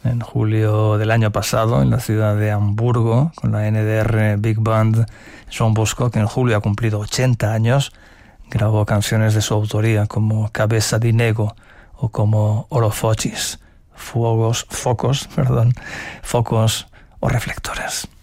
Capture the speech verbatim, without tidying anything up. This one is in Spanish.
en julio del año pasado en la ciudad de Hamburgo con la N D R Big Band. Jean Bosco, que en julio ha cumplido ochenta años, grabó canciones de su autoría como Cabeza de Nego o como Orofochis, fuegos, focos, perdón, focos o reflectores.